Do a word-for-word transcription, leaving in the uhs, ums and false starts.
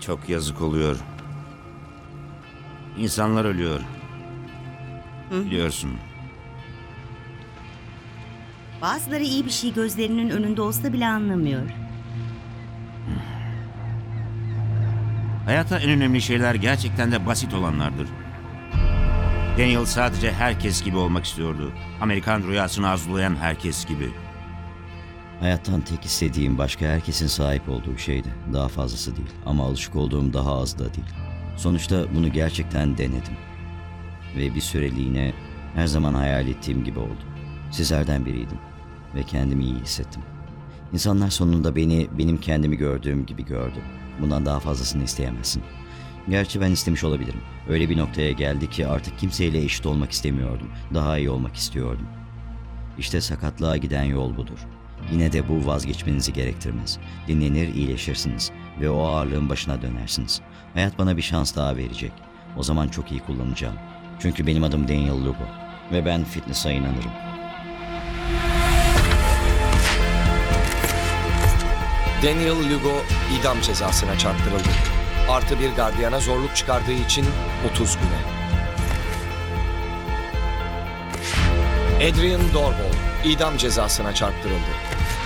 Çok yazık oluyor. İnsanlar ölüyor. Hı? Biliyorsun. Bazıları iyi bir şey gözlerinin önünde olsa bile anlamıyor. Hayatta en önemli şeyler gerçekten de basit olanlardır. Daniel sadece herkes gibi olmak istiyordu. Amerikan rüyasını arzulayan herkes gibi. Hayattan tek istediğim başka herkesin sahip olduğu şeydi. Daha fazlası değil ama alışık olduğum daha az da değil. Sonuçta bunu gerçekten denedim. Ve bir süreliğine her zaman hayal ettiğim gibi oldu. Sizlerden biriydim ve kendimi iyi hissettim. İnsanlar sonunda beni benim kendimi gördüğüm gibi gördü. Bundan daha fazlasını isteyemezsin. Gerçi ben istemiş olabilirim. Öyle bir noktaya geldi ki artık kimseyle eşit olmak istemiyordum. Daha iyi olmak istiyordum. İşte sakatlığa giden yol budur. Yine de bu vazgeçmenizi gerektirmez. Dinlenir, iyileşirsiniz ve o ağırlığın başına dönersiniz. Hayat bana bir şans daha verecek. O zaman çok iyi kullanacağım. Çünkü benim adım Daniel Lugo ve ben fitness'a inanırım. Daniel Lugo idam cezasına çarptırıldı. Artı bir gardiyana zorluk çıkardığı için otuz güne. Adrian Dorval idam cezasına çarptırıldı.